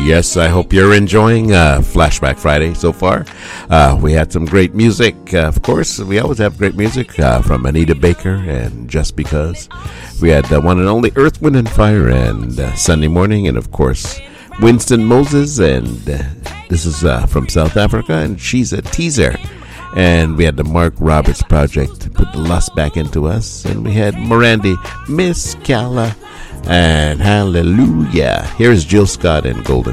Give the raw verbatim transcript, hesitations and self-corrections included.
Yes, I hope you're enjoying uh, Flashback Friday so far. Uh, we had some great music. Uh, of course, we always have great music uh, from Anita Baker and Just Because. We had uh, one and only Earth, Wind and Fire and uh, Sunday Morning. And, of course, Winston Moses. And uh, this is uh, from South Africa, and she's a teaser. And we had the Mark Roberts Project to put the lust back into us. And we had Morandi, Miss Calla, and Hallelujah. Here's Jill Scott and Golden